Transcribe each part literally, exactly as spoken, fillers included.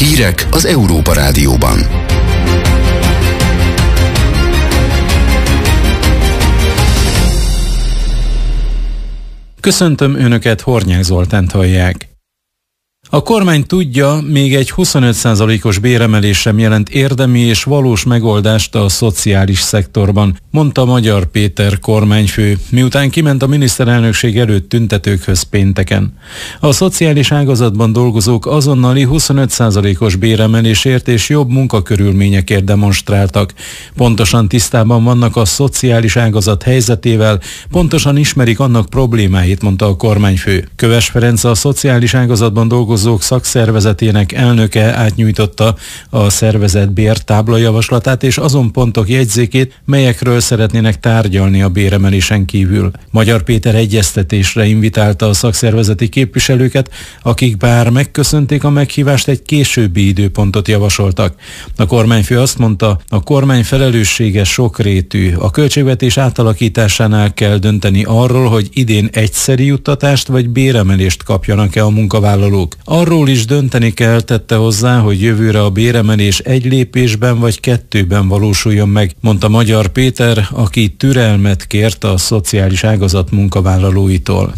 Hírek az Európa Rádióban. Köszöntöm Önöket, Hornyák Zoltánt hallják. A kormány tudja, még egy huszonöt százalékos béremelés sem jelent érdemi és valós megoldást a szociális szektorban, mondta Magyar Péter kormányfő, miután kiment a miniszterelnökség előtt tüntetőkhöz pénteken. A szociális ágazatban dolgozók azonnali huszonöt százalékos béremelésért és jobb munkakörülményekért demonstráltak. Pontosan tisztában vannak a szociális ágazat helyzetével, pontosan ismerik annak problémáit, mondta a kormányfő. Köves Ferenc, a szociális ágazatban dolgozó szakszervezetének elnöke átnyújtotta a szervezet bértábla javaslatát és azon pontok jegyzékét, melyekről szeretnének tárgyalni a béremelésen kívül. Magyar Péter egyeztetésre invitálta a szakszervezeti képviselőket, akik bár megköszönték a meghívást, egy későbbi időpontot javasoltak. A kormányfő azt mondta, a kormány felelőssége sokrétű. A költségvetés átalakításánál kell dönteni arról, hogy idén egyszeri juttatást vagy béremelést kapjanak-e a munkavállalók. Arról is dönteni kell, tette hozzá, hogy jövőre a béremelés egy lépésben vagy kettőben valósuljon meg, mondta Magyar Péter, aki türelmet kért a szociális ágazat munkavállalóitól.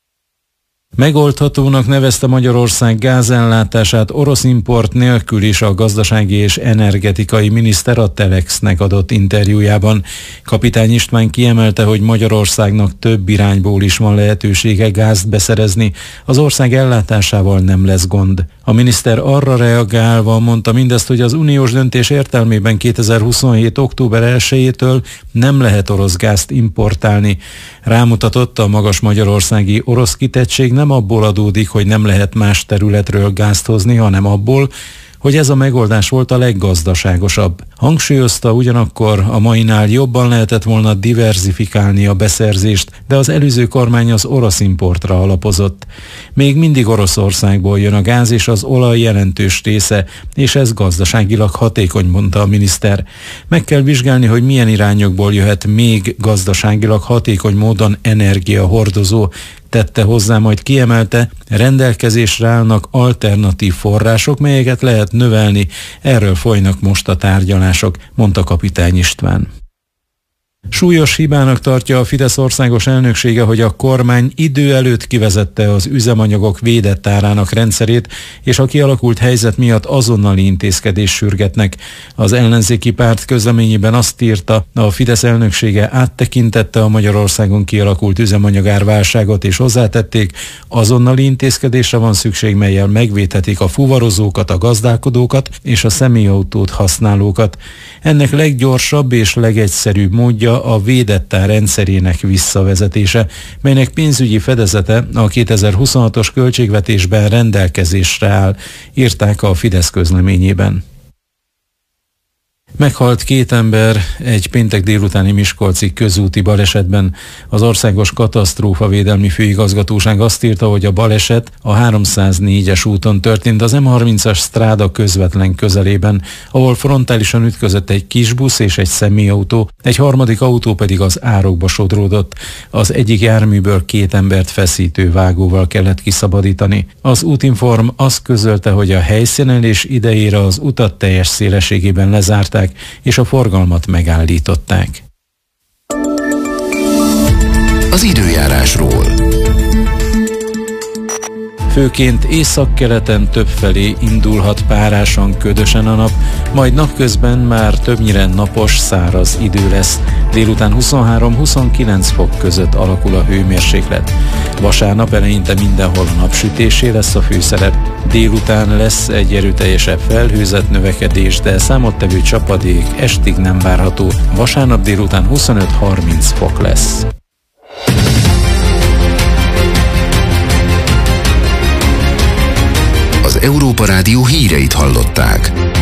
Megoldhatónak nevezte Magyarország gázellátását orosz import nélkül is a gazdasági és energetikai miniszter a Telexnek adott interjújában. Kapitány István kiemelte, hogy Magyarországnak több irányból is van lehetősége gázt beszerezni, az ország ellátásával nem lesz gond. A miniszter arra reagálva mondta mindezt, hogy az uniós döntés értelmében kétezer-huszonhét. október elsejétől nem lehet orosz gázt importálni. Rámutatott, a magas magyarországi orosz kitettség nem abból adódik, hogy nem lehet más területről gázt hozni, hanem abból, hogy ez a megoldás volt a leggazdaságosabb. Hangsúlyozta, ugyanakkor a mainál jobban lehetett volna diverzifikálni a beszerzést, de az előző kormány az orosz importra alapozott. Még mindig Oroszországból jön a gáz és az olaj jelentős része, és ez gazdaságilag hatékony, mondta a miniszter. Meg kell vizsgálni, hogy milyen irányokból jöhet még gazdaságilag hatékony módon energiahordozó, tette hozzá, majd kiemelte, rendelkezésre állnak alternatív források, melyeket lehet növelni, erről folynak most a tárgyalások, mondta Kapitány István. Súlyos hibának tartja a Fidesz országos elnöksége, hogy a kormány idő előtt kivezette az üzemanyagok védett árának rendszerét, és a kialakult helyzet miatt azonnali intézkedés sürgetnek. Az ellenzéki párt közleményében azt írta, a Fidesz elnöksége áttekintette a Magyarországon kialakult üzemanyagárválságot, és hozzátették, azonnali intézkedésre van szükség, mellyel megvédhetik a fuvarozókat, a gazdálkodókat és a személyautót használókat. Ennek leggyorsabb és legegyszerűbb módja a védett ár rendszerének visszavezetése, melynek pénzügyi fedezete a kétezer-huszonhatos költségvetésben rendelkezésre áll, írták a Fidesz közleményében. Meghalt két ember egy péntek délutáni miskolci közúti balesetben. Az Országos Katasztrófavédelmi Főigazgatóság azt írta, hogy a baleset a háromszáznégyes úton történt, az M harmincas stráda közvetlen közelében, ahol frontálisan ütközött egy kisbusz és egy személyautó, egy harmadik autó pedig az árokba sodródott. Az egyik járműből két embert feszítő vágóval kellett kiszabadítani. Az Útinform azt közölte, hogy a helyszínelés idejére az utat teljes szélességében lezárták, és a forgalmat megállították. Az időjárásról. Főként északkeleten többfelé indulhat párásan, ködösen a nap, majd napközben már többnyire napos, száraz idő lesz. Délután huszonhárom-huszonkilenc fok között alakul a hőmérséklet. Vasárnap eleinte mindenhol a napsütésé lesz a főszerep. Délután lesz egy erőteljesebb felhőzet növekedés, de számottevő csapadék estig nem várható. Vasárnap délután huszonöt-harminc fok lesz. Az Európa Rádió híreit hallották.